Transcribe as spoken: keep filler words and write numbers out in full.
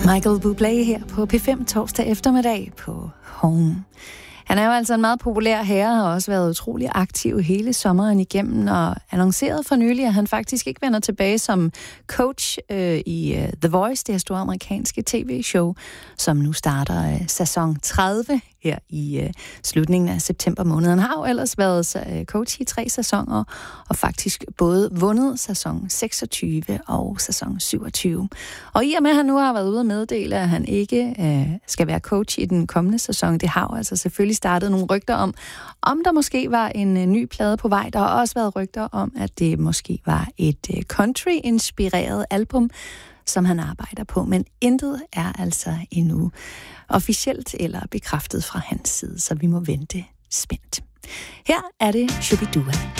Michael Bublé her på P fem torsdag eftermiddag på Home. Han er jo altså en meget populær herre, og har også været utrolig aktiv hele sommeren igennem, og annonceret for nylig, at han faktisk ikke vender tilbage som coach øh, i uh, The Voice, det her store amerikanske tv-show, som nu starter øh, sæson tredive her i øh, slutningen af september måned. Han har jo ellers været øh, coach i tre sæsoner, og faktisk både vundet sæson seksogtyve og sæson syvogtyve. Og i og med, at han nu har været ude at meddele, at han ikke øh, skal være coach i den kommende sæson, det har jo altså selvfølgelig startet nogle rygter om, om der måske var en øh, ny plade på vej. Der har også været rygter om, at det måske var et øh, country-inspireret album, som han arbejder på, men intet er altså endnu officielt eller bekræftet fra hans side, så vi må vente spændt. Her er det Shubidua.